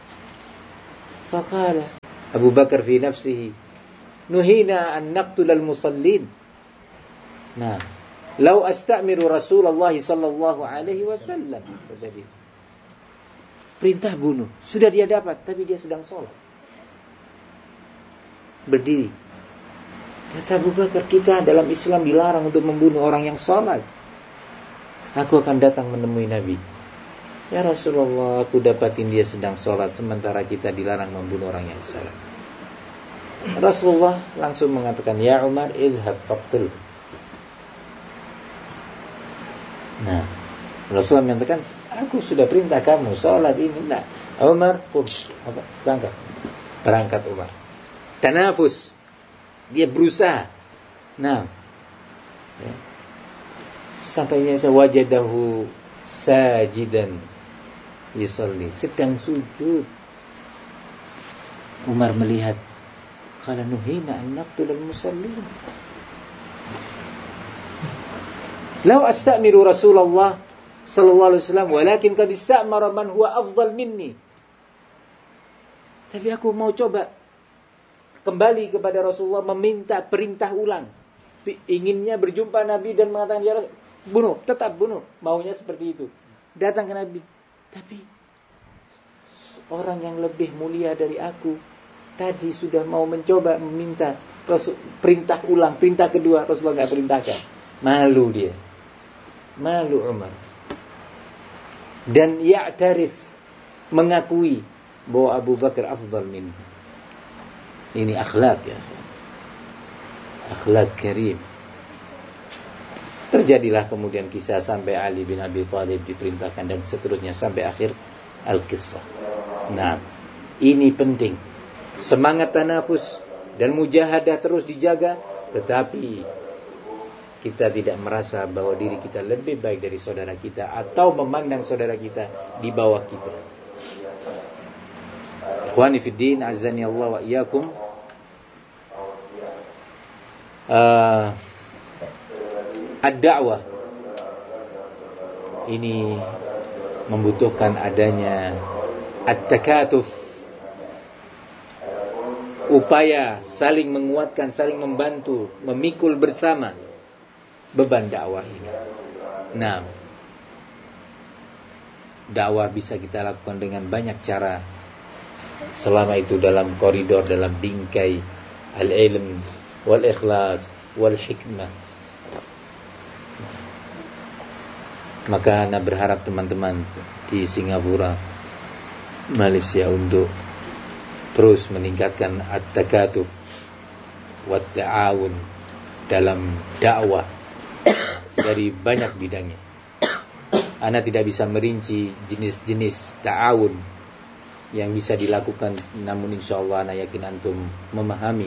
faqala Abu Bakar fi nafsihi nuhina an naqtulal musallin. Nah, lau astamiru Rasulullah sallallahu alaihi wasallam. Jadi perintah bunuh sudah dia dapat, tapi dia sedang sholat. Berdiri. Kata Abu Bakar, kita dalam Islam dilarang untuk membunuh orang yang sholat. Aku akan datang menemui Nabi. Ya Rasulullah, aku dapatin dia sedang sholat, sementara kita dilarang membunuh orang yang sholat. Rasulullah langsung mengatakan, ya Umar, idhab faqtul. Nah, Rasulullah mengatakan, aku sudah perintah kamu sholat ini. Nah, Umar, berangkat Umar. Tanafus, dia berusaha. Nah, ya. Sampai biasa wajadahu sajidan yusalli, sedang sujud. Umar melihat, qala nuhina an naqtulal musallin. Lau astamiru Rasulullah sallallahu alaihi wasallam walakin qad istamara man huwa afdal minni. Tapi aku mau coba kembali kepada Rasulullah, meminta perintah ulang. Inginnya berjumpa Nabi dan mengatakan, ya Rasul, bunuh, tetap bunuh. Maunya seperti itu. Datang ke Nabi. Tapi orang yang lebih mulia dari aku tadi sudah mau mencoba meminta perintah ulang, perintah kedua. Rasulullah gak perintahkan. Malu dia. Malu Umar. Dan ya'tarif, mengakui bahwa Abu Bakar afdal minhu. Ini akhlak ya. Akhlak karim. Terjadilah kemudian kisah sampai Ali bin Abi Thalib diperintahkan dan seterusnya sampai akhir al-kisah. Nah, ini penting. Semangat tanafus dan mujahadah terus dijaga, tetapi kita tidak merasa bahwa diri kita lebih baik dari saudara kita atau memandang saudara kita di bawah kita. Ikhwani fid din, azani Allah wa iyyakum. Ad-da'wah ini membutuhkan adanya at-takatuf, upaya saling menguatkan, saling membantu, memikul bersama beban dakwah ini. Nah, dakwah bisa kita lakukan dengan banyak cara, selama itu dalam koridor, dalam bingkai al-ilm wal ikhlas wal hikmah. Maka Anda berharap teman-teman di Singapura, Malaysia untuk terus meningkatkan at-takatuf wa ta'awun dalam dakwah dari banyak bidangnya. Anda tidak bisa merinci jenis-jenis ta'awun yang bisa dilakukan, namun insyaallah Anda yakin antum memahami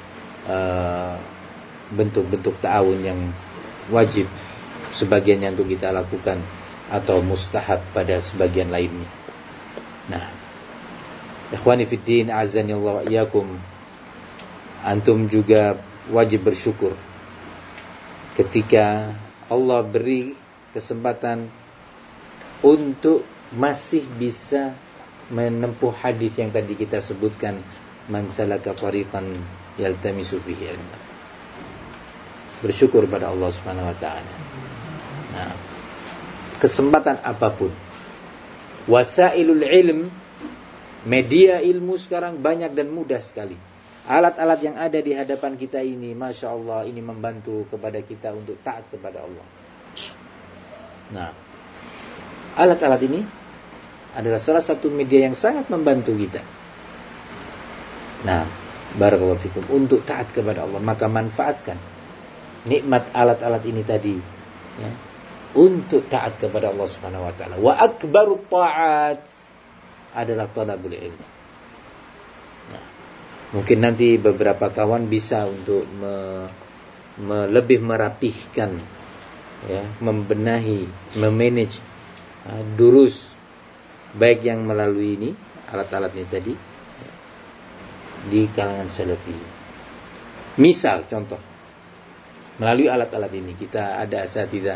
bentuk-bentuk ta'awun yang wajib sebagiannya untuk kita lakukan atau mustahab pada sebagian lainnya. Nah, ikhwani fiddin, azani Allah wa iyyakum, antum juga wajib bersyukur ketika Allah beri kesempatan untuk masih bisa menempuh hadis yang tadi kita sebutkan, man salaka tariqan yaltamisu fihi ilma. Bersyukur pada Allah Subhanahu wa taala. Nah, kesempatan apapun, wasailul ilm, media ilmu sekarang banyak dan mudah sekali. Alat-alat yang ada di hadapan kita ini, Masya Allah, ini membantu kepada kita untuk taat kepada Allah. Nah, alat-alat ini adalah salah satu media yang sangat membantu kita. Nah, barakallahu fikum, untuk taat kepada Allah, maka manfaatkan nikmat alat-alat ini tadi, ya, untuk taat kepada Allah Subhanahu wa taala. Wa akbarut ta'at adalah talabul ilm. Nah, mungkin nanti beberapa kawan bisa untuk lebih merapihkan, ya, membenahi, memanage durus, baik yang melalui ini alat-alat ini tadi, ya, di kalangan salafi. Misal contoh, Melalui alat-alat ini kita ada asatidzah,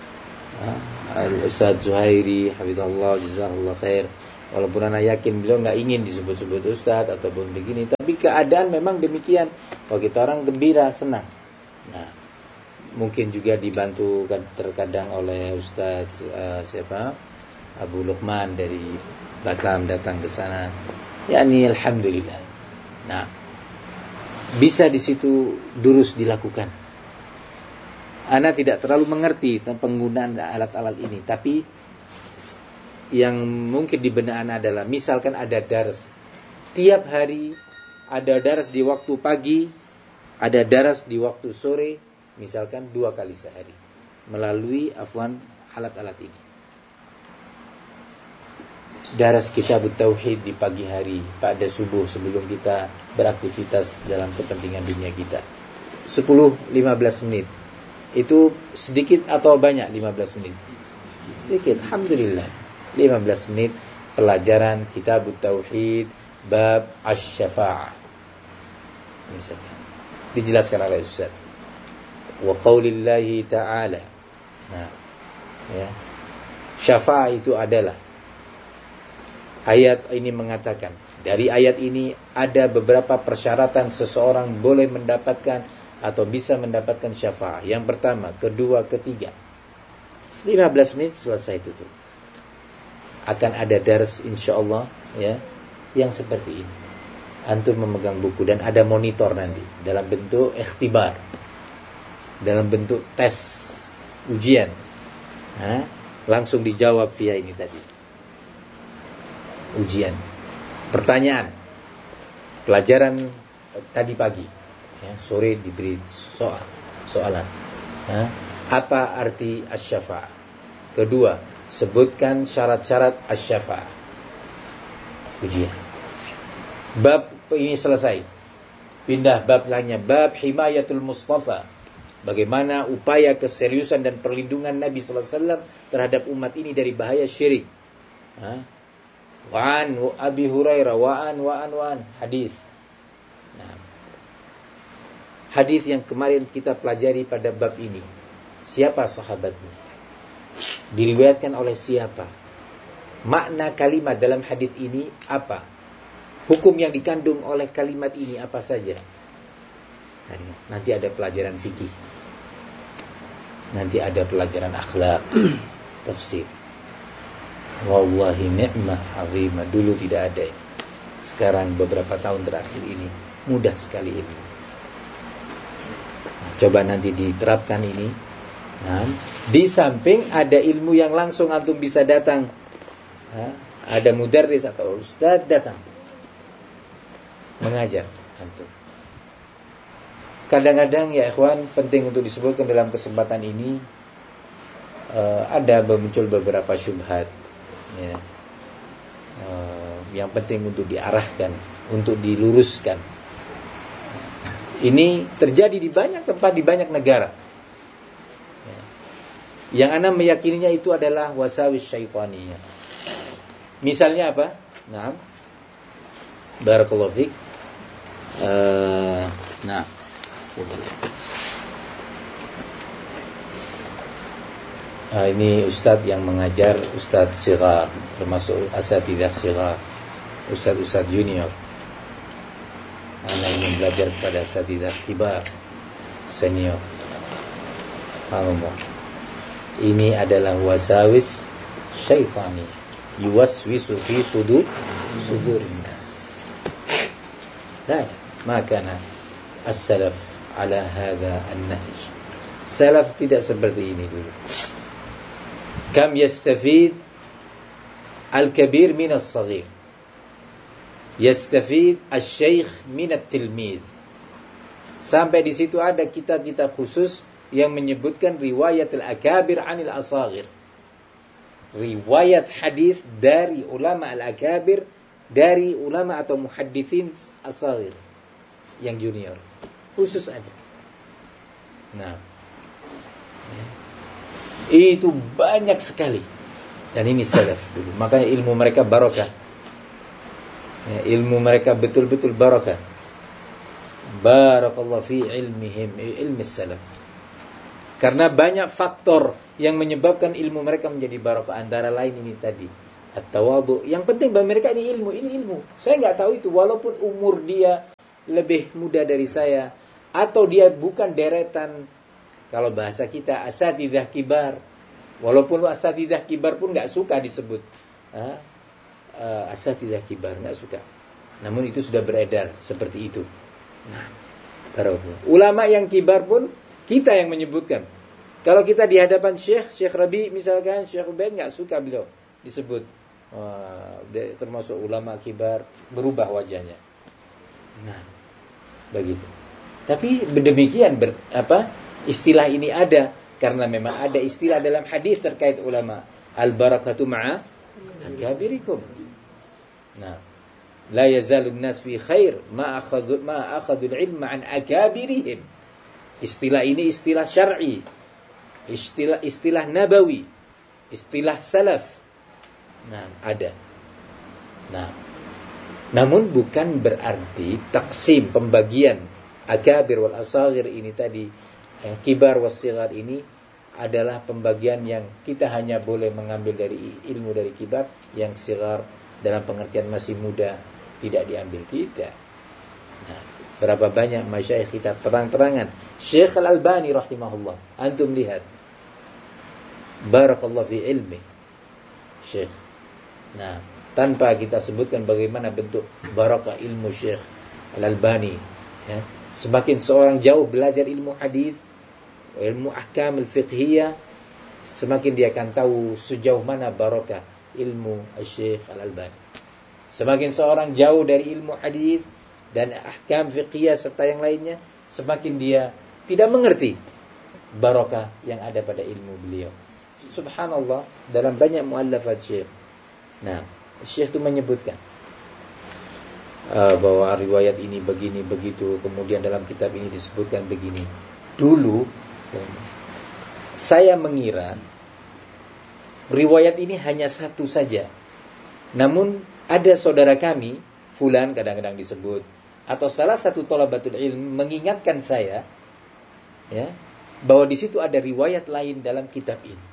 Ustaz Zuhairi hafizallahu jazakallahu khair. Walaupun anak yakin beliau nggak ingin disebut-sebut ustaz ataupun begini, tapi keadaan memang demikian. Kalau kita orang gembira, senang. Nah, mungkin juga dibantu terkadang oleh Ustaz Abu Luqman dari Batam datang ke sana. Yani alhamdulillah. Nah, bisa di situ durus dilakukan. Ana tidak terlalu mengerti tentang penggunaan alat-alat ini, tapi yang mungkin di benak Ana adalah misalkan ada dars tiap hari, ada dars di waktu pagi, ada dars di waktu sore, misalkan 2 kali sehari melalui alat-alat ini. Daras kitab tauhid di pagi hari pada subuh sebelum kita beraktivitas dalam kepentingan dunia kita. 10-15 menit. Itu sedikit atau banyak 15 menit? Sedikit, alhamdulillah. 15 menit pelajaran kitab tauhid bab asy-syafa'ah. Misalnya dijelaskan oleh Ustaz. Wa qaulillahi ta'ala. Nah, ya. Syafa'ah itu adalah, ayat ini mengatakan, dari ayat ini ada beberapa persyaratan seseorang boleh mendapatkan atau bisa mendapatkan syafa'ah. Yang pertama, kedua, ketiga. 15 menit selesai tutup. Akan ada dars insyaallah ya, yang seperti ini. Antum memegang buku dan ada monitor nanti dalam bentuk ikhtibar, dalam bentuk tes ujian. Langsung dijawab via ini tadi. Ujian, pertanyaan, pelajaran tadi pagi, ya, sore diberi soalan. Apa arti asy-syafa'ah? Kedua, sebutkan syarat-syarat asy-syafa'ah. Ujian. Bab ini selesai. Pindah bab lainnya, bab himayatul Mustafa. Bagaimana upaya keseriusan dan perlindungan Nabi sallallahu alaihi wasallam terhadap umat ini dari bahaya syirik. Wa'an Abi Hurairah wa'an hadis. Nah, hadis yang kemarin kita pelajari pada bab ini, siapa sahabatnya, diriwayatkan oleh siapa, makna kalimat dalam hadis ini apa, hukum yang dikandung oleh kalimat ini apa saja. Nanti ada pelajaran fikih, nanti ada pelajaran akhlak, tafsir. Wallahi ni'mah azimah. Dulu tidak ada. Sekarang beberapa tahun terakhir ini mudah sekali ini. Coba nanti diterapkan ini. Di samping ada ilmu yang langsung antum bisa datang. Ada mudarris atau ustaz datang mengajar antum. Kadang-kadang ya ikhwan, penting untuk disebutkan dalam kesempatan ini, ada muncul beberapa syubhat, ya, yang penting untuk diarahkan, untuk diluruskan. Ini terjadi di banyak tempat, di banyak negara. Yang ana meyakininya itu adalah wasawis syaitaniyah. Misalnya apa? Nah, barakallahu fiik. Ini ustadz yang mengajar, ustadz sighar, termasuk asatidzah sighar, ustadz junior. Anak ingin belajar kepada asatidzah kibar, senior. Allah. Ini adalah wasawis syaitani, yuwaswisu fi sudurin nas. Ma kana as-salaf ala hadha an-nahj. Salaf tidak seperti ini dulu. Kam yastafid al-kabir min as-saghir, yastafid al-syaikh min at-tilmid. Sampai di situ ada kitab-kitab khusus yang menyebutkan riwayat al-akabir anil asaghir. Riwayat hadis dari ulama al-akabir, dari ulama atau muhaddithin asaghir yang junior. Khusus ada. Nah, itu banyak sekali. Dan ini salaf dulu. Makanya ilmu mereka barokah. Ilmu mereka betul-betul barokah. Barakallahu fi ilmihim, ilmi salaf. Karena banyak faktor yang menyebabkan ilmu mereka menjadi barokah. Antara lain ini tadi, at-tawadhu. Yang penting bagi mereka ini ilmu. Saya nggak tahu itu, walaupun umur dia lebih muda dari saya, atau dia bukan deretan, kalau bahasa kita asatidzah kibar. Walaupun asatidzah kibar pun nggak suka disebut asatidzah kibar, nggak suka. Namun itu sudah beredar seperti itu. Nah, ulama yang kibar pun kita yang menyebutkan. Kalau kita di hadapan Syekh Rabi misalkan, Syekh Ubaid nggak suka beliau disebut. Termasuk ulama kibar, berubah wajahnya. Nah, begitu. Tapi demikian istilah ini ada karena memang ada istilah dalam hadis terkait ulama. Al-barakatu ma'a akabirikum. Nah, la yazalun nas fi khair ma akhadul ilma an akabirihim. Istilah ini istilah syar'i, istilah nabawi, istilah salaf. Nah, ada. Nah, namun bukan berarti taksim, pembagian akabir wal asagir ini tadi, kibar was sigar ini adalah pembagian yang kita hanya boleh mengambil dari ilmu dari kibar, yang sigar dalam pengertian masih muda tidak diambil, tidak. Nah, berapa banyak masyayikh kita terang-terangan. Syekh Al-Albani rahimahullah, antum lihat, barakallahu fi ilmi Syekh. Nah, tanpa kita sebutkan bagaimana bentuk barakah ilmu Syekh Al-Albani, ya. Semakin seorang jauh belajar ilmu hadis, ilmu ahkam al-fiqhiyah, semakin dia akan tahu sejauh mana barakah ilmu Syekh Al-Albani. Semakin seorang jauh dari ilmu hadis dan ahkam fiqhiyah serta yang lainnya, semakin dia tidak mengerti barakah yang ada pada ilmu beliau. Subhanallah, dalam banyak muallafat Syekh. Nah, Syekh itu menyebutkan bahwa riwayat ini begini begitu, kemudian dalam kitab ini disebutkan begini. Dulu saya mengira riwayat ini hanya satu saja. Namun ada saudara kami, fulan kadang-kadang disebut, atau salah satu thalabatul ilm mengingatkan saya, ya, bahwa di situ ada riwayat lain dalam kitab ini.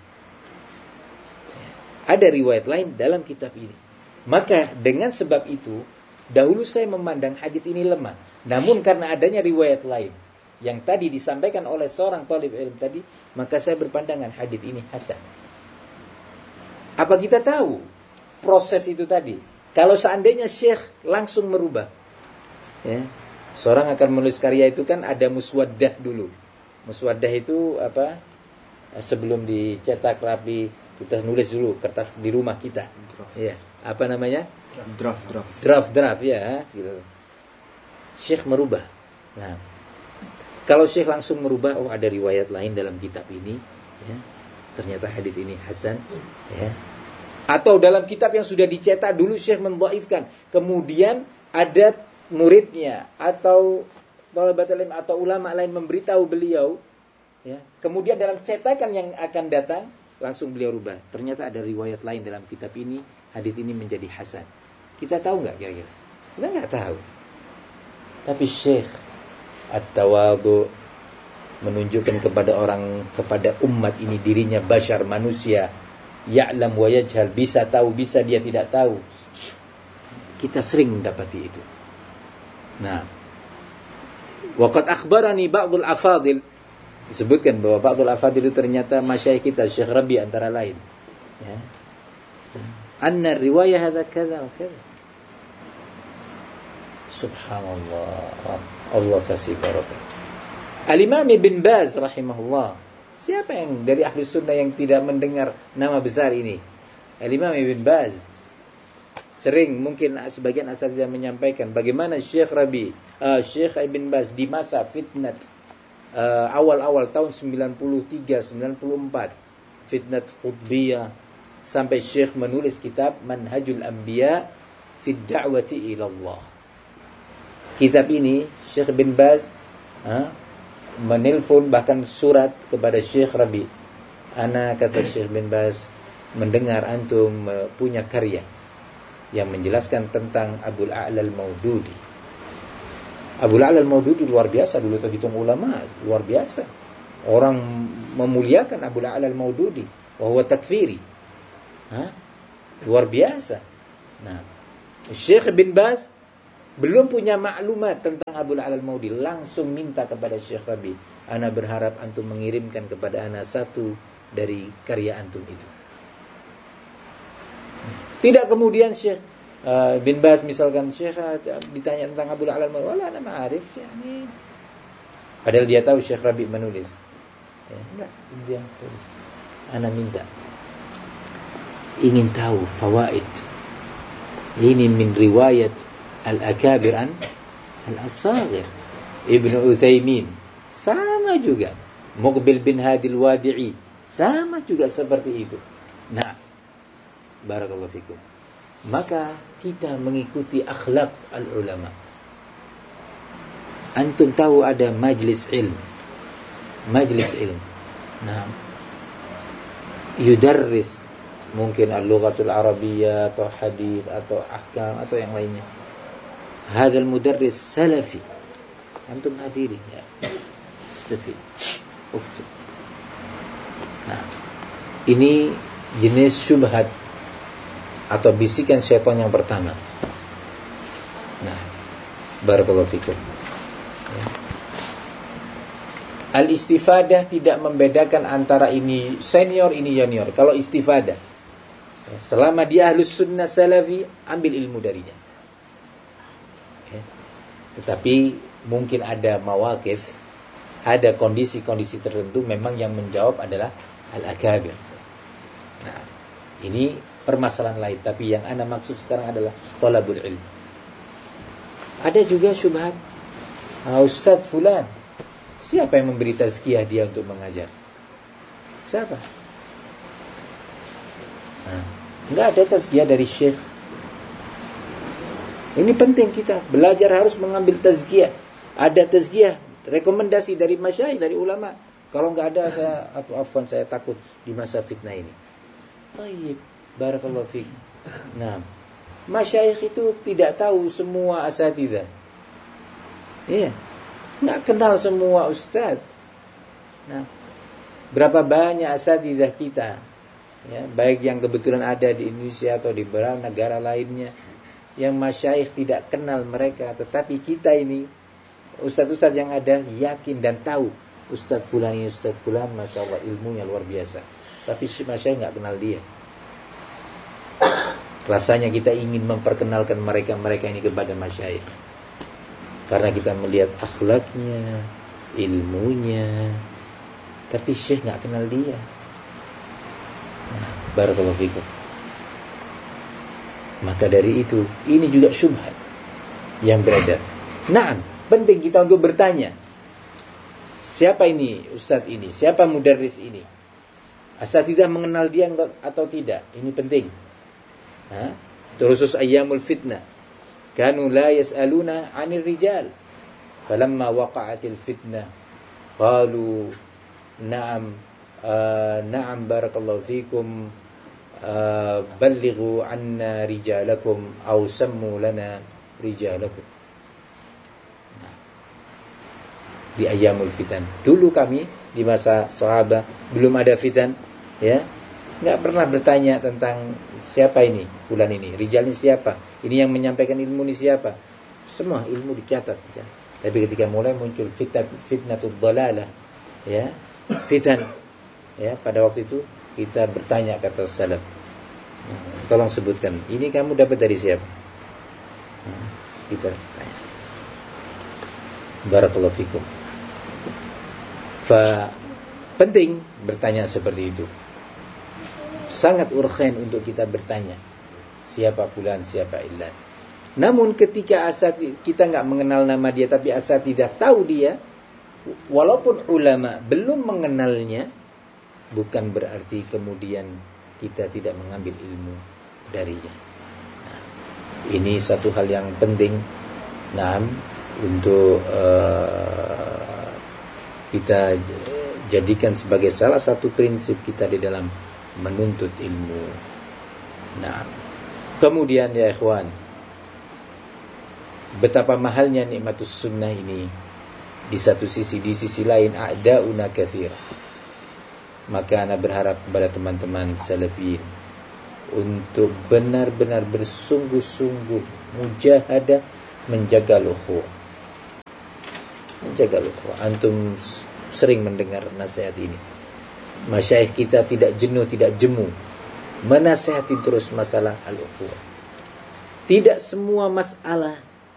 Ada riwayat lain dalam kitab ini. Maka dengan sebab itu, dahulu saya memandang hadis ini lemah. Namun karena adanya riwayat lain yang tadi disampaikan oleh seorang thalib ilm tadi, maka saya berpandangan hadis ini hasan. Apa kita tahu proses itu tadi? Kalau seandainya Syekh langsung merubah, ya, seorang akan menulis karya itu kan ada muswaddah dulu. Muswaddah itu apa? Sebelum dicetak rapi, kita nulis dulu kertas di rumah kita. Ya, apa namanya? Draft ya, gitu. Syekh merubah. Nah, kalau Syekh langsung merubah, oh ada riwayat lain dalam kitab ini, ya, ternyata hadits ini hasan, ya. Atau dalam kitab yang sudah dicetak dulu Syekh mendhaifkan, kemudian ada muridnya atau thalabatul ilm atau ulama lain memberitahu beliau, ya. Kemudian dalam cetakan yang akan datang langsung beliau rubah. Ternyata ada riwayat lain dalam kitab ini, hadits ini menjadi hasan. Kita tahu nggak kira-kira? Kita nggak tahu. Tapi Syekh at-tawadhu menunjukkan kepada umat ini dirinya bashar, manusia, ya'lam wa yajhal, bisa tahu, bisa dia tidak tahu. Kita sering mendapati itu. Nah, waqad akhbarani ba'dul afadil, disebutkan bahwa ba'dul afadil itu ternyata masyayikh kita, Syekh Rabi antara lain, ya. Anna riwayah hadza kadza wa kadza. Subhanallah, Allah kasih barakah. Al-Imam Ibn Baz rahimahullah. Siapa yang dari ahli sunnah yang tidak mendengar nama besar ini? Al-Imam Ibn Baz. Sering mungkin sebagian asatidz menyampaikan bagaimana Syekh Ibn Baz di masa fitnat awal-awal tahun 93-94, fitnat Qutbiyah, sampai Syekh menulis kitab Manhajul Anbiya fi Da'wati ila Allah. Kitab ini Syekh bin Baz menelpon bahkan surat kepada Syekh Rabi. Ana, kata Syekh bin Baz, mendengar antum punya karya yang menjelaskan tentang Abul A'la Al-Maududi. Abul A'la Al-Maududi luar biasa dulu, terhitung ulama luar biasa. orang memuliakan Abu Ala al-Maududi, wa huwa takfiri. Luar biasa. Nah, Syekh bin Baz belum punya maklumat tentang Abu Ala al-Maududi, langsung minta kepada Syekh Rabi, ana berharap antum mengirimkan kepada ana satu dari karya antum itu. Tidak kemudian Syekh bin Baz misalkan, Syekh ditanya tentang Abu Ala al-Maududi, wala ana ma'arif yani. Padahal dia tahu Syekh Rabi menulis. Ya, enggak, dia tulis. Ana minta, ingin tahu fawaid ini min riwayat al-akabir an al-asagir. Ibnu Utsaimin sama juga, Muqbil bin Hadil Wadi'i sama juga seperti itu. Nah, barakallahu fikum. Maka kita mengikuti akhlak al-ulama. Antum tahu ada majlis ilm. Majlis ilm. Nah, yudarris mungkin al-lughatul arabiyyah atau hadis atau ahkam atau yang lainnya. Hadzal mudarris salafi. Antum hadiri ya. Istafid. Uktub. Nah, ini jenis syubhat atau bisikan syaitan yang pertama. Nah, barakallahu fikum. Ya. Al-istifadah tidak membedakan antara ini senior, ini junior. Kalau istifadah, ya, selama dia ahlus sunnah salafi, ambil ilmu darinya. Ya. Tetapi mungkin ada mawaqif, ada kondisi-kondisi tertentu memang yang menjawab adalah al-akabir. Nah, ini permasalahan lain. Tapi yang ana maksud sekarang adalah thalabul ilm. Ada juga syubhat, Ustadz fulan, siapa yang memberi tazkiyah dia untuk mengajar? Siapa? Nah, enggak ada tazkiyah dari syekh. Ini penting, kita belajar harus mengambil tazkiyah. Ada tazkiyah, rekomendasi dari masyayikh, dari ulama. Kalau enggak ada, saya takut di masa fitnah ini. Tayyib, barakallahu fiik. Nah, masyayikh itu tidak tahu semua asatidzah. Iya. Nggak kenal semua ustaz. Nah, berapa banyak asatidzah kita, ya, baik yang kebetulan ada di Indonesia atau di beberapa negara lainnya, yang masyayikh tidak kenal mereka, tetapi kita ini ustaz-ustaz yang ada yakin dan tahu ustaz fulan ini ustaz fulan, masya Allah ilmunya luar biasa, tapi masyayikh nggak kenal dia. Rasanya kita ingin memperkenalkan mereka ini kepada masyayikh. Karena kita melihat akhlaknya, ilmunya, tapi syekh nggak kenal dia. Nah, barakallahu fikum. Maka dari itu, ini juga syubhat yang beredar. Nah, penting kita untuk bertanya, siapa ini ustadz ini, siapa mudarris ini? Asatidzah mengenal dia atau tidak? Ini penting. Khusus ayyamul fitnah. Kanu la yas'aluna 'anil rijal. Falamma waqa'atil fitnah qalu na'am na'am barakallahu fikum ballighu 'anna rijalakum aw sammu lana rijalakum. Di ayyamul fitan. Dulu kami di masa sahabat belum ada fitan, ya. Enggak pernah bertanya tentang siapa ini, fulan ini, rijalnya siapa, ini yang menyampaikan ilmu ini siapa. Semua ilmu dicatat. Tapi ketika mulai muncul fitnatul dhalalah, ya, fitan, ya, pada waktu itu kita bertanya kata salaf, tolong sebutkan, ini kamu dapat dari siapa? Kita tanya. Barakallahu fikum. Penting bertanya seperti itu. Sangat urgen untuk kita bertanya, siapa fulan, siapa illan. Namun ketika kita nggak mengenal nama dia, tapi asatidzah tahu dia, walaupun ulama belum mengenalnya, bukan berarti kemudian kita tidak mengambil ilmu darinya. Nah, ini satu hal yang penting, untuk kita jadikan sebagai salah satu prinsip kita di dalam menuntut ilmu. Nah, kemudian ya ikhwan, betapa mahalnya nikmatus sunnah ini Di satu sisi, di sisi lain a'da'una katsira. Maka ana berharap kepada teman-teman salafiyin untuk benar-benar bersungguh-sungguh mujahadah menjaga ukhuwah. Menjaga ukhuwah. Antum sering mendengar nasihat ini. Masyayikh kita tidak jenuh, tidak jemu menasihati terus masalah al-ukhuwah. Tidak semua masalah